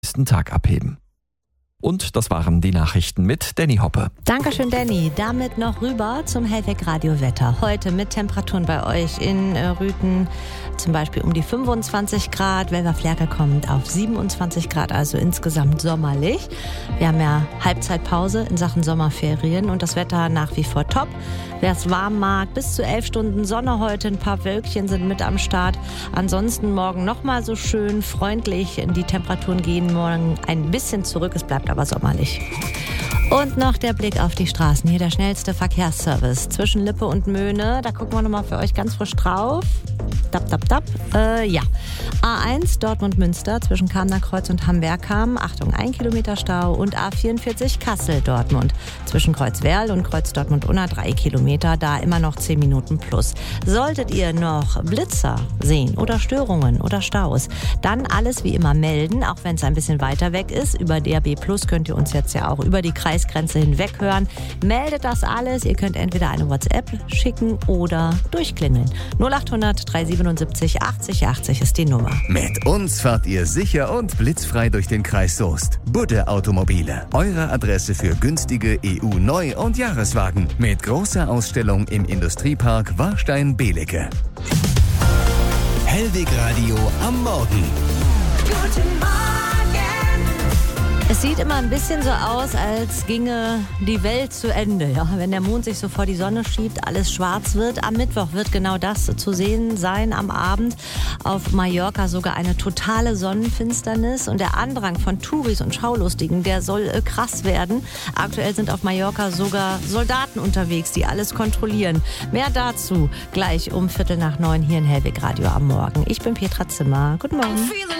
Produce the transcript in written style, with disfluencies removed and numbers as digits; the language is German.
nächsten Tag abheben. Und das waren die Nachrichten mit Danny Hoppe. Dankeschön, Danny. Damit noch rüber zum Hellweg Radio Wetter. Heute mit Temperaturen bei euch in Rüthen zum Beispiel um die 25 Grad. Welverflerke kommt auf 27 Grad, also insgesamt sommerlich. Wir haben ja Halbzeitpause in Sachen Sommerferien und das Wetter nach wie vor top. Wer es warm mag, bis zu 11 Stunden Sonne heute, ein paar Wölkchen sind mit am Start. Ansonsten morgen nochmal so schön freundlich. Die Temperaturen gehen morgen ein bisschen zurück, es bleibt aber sommerlich. Und noch der Blick auf die Straßen. Hier der schnellste Verkehrsservice zwischen Lippe und Möhne. Da gucken wir nochmal für euch ganz frisch drauf. Ja. A1 Dortmund-Münster zwischen Kamener-Kreuz und Hamberg-Kam. Achtung, 1 Kilometer Stau. Und A44 Kassel-Dortmund zwischen Kreuzwerl und Kreuz-Dortmund-Unna 3 Kilometer. Da immer noch 10 Minuten plus. Solltet ihr noch Blitzer sehen oder Störungen oder Staus, dann alles wie immer melden, auch wenn es ein bisschen weiter weg ist. Über DAB Plus könnt ihr uns jetzt ja auch über die Kreisgrenze hinweg hören. Meldet das alles. Ihr könnt entweder eine WhatsApp schicken oder durchklingeln. 0800 377 80 80 ist die Nummer. Mit uns fahrt ihr sicher und blitzfrei durch den Kreis Soest. Budde Automobile. Eure Adresse für günstige EU-Neu- und Jahreswagen. Mit großer Ausstellung im Industriepark Warstein-Belecke. Hellweg Radio am Morgen. Guten Morgen. Es sieht immer ein bisschen so aus, als ginge die Welt zu Ende. Ja? Wenn der Mond sich so vor die Sonne schiebt, alles schwarz wird. Am Mittwoch wird genau das zu sehen sein am Abend. Auf Mallorca sogar eine totale Sonnenfinsternis. Und der Andrang von Touris und Schaulustigen, der soll krass werden. Aktuell sind auf Mallorca sogar Soldaten unterwegs, die alles kontrollieren. Mehr dazu gleich um 8:45 hier in Hellweg Radio am Morgen. Ich bin Petra Zimmer. Guten Morgen.